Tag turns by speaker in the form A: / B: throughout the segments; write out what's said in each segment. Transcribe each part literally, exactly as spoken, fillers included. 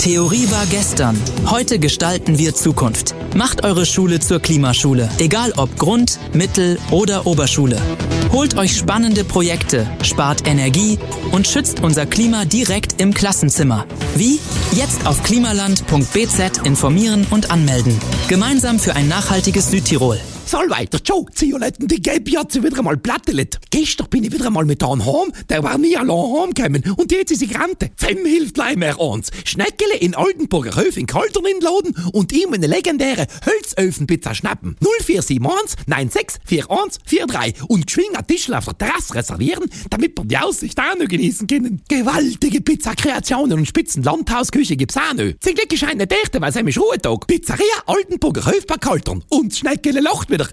A: Theorie war gestern. Heute gestalten wir Zukunft. Macht eure Schule zur Klimaschule. Egal ob Grund-, Mittel- oder Oberschule. Holt euch spannende Projekte, spart Energie und schützt unser Klima direkt im Klassenzimmer. Wie? Jetzt auf klimaland punkt b z informieren und anmelden. Gemeinsam für ein nachhaltiges Südtirol.
B: Salvei, der Joe, Zioletten, die Gelb hat sie wieder einmal plattelet. Gestern bin ich wieder einmal mit einem heim, der war nie allein heimgekommen und jetzt ist sie gerannt. Fem hilft gleich mehr uns. Schneckele in Oldenburger Höf in Kaltern inladen und ihm eine legendäre Hölzöfenpizza schnappen. null vier sieben eins neun sechs vier eins vier drei und geschwind einen Tischl auf der Terrasse reservieren, damit wir die Aussicht auch noch genießen können. Gewaltige Pizzakreationen und spitzen Landhausküche gibt's auch noch. Zum Glück ist eine Dichte, weil es ist Ruhetag. Pizzeria Oldenburger Höf bei Kaltern und Schneckele lacht wieder.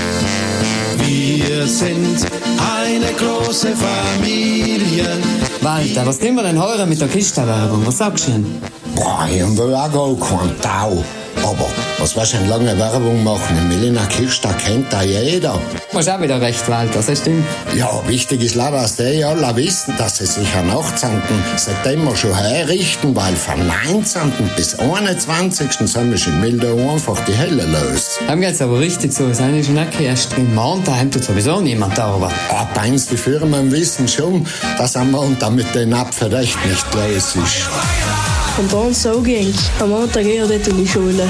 C: Wir sind eine große Familie.
D: Walter, was nehmen wir denn heute mit der Kiste-Werbung? Was sagst du denn?
E: Boah, ich will auch gar keinen Tau. Aber was willst du denn lange Werbung machen? In Melina Kirsta kennt da jeder.
D: Du hast auch wieder recht, Walter, das stimmt.
E: Ja, wichtig ist leider, dass die alle wissen, dass sie sich am achtzehnten September schon herrichten, weil vom neunzehnten bis einundzwanzigsten sind wir in Mildau einfach die Hölle los.
D: Dem geht's aber richtig so, es ist schon nicht erst. In Montag tut sowieso niemand da, aber...
E: Ah, meinst die Firmen wissen schon, dass am Montag mit den Apfen recht nicht los ist.
F: Und bei uns so ging's. Am Montag eher dort in die Schule.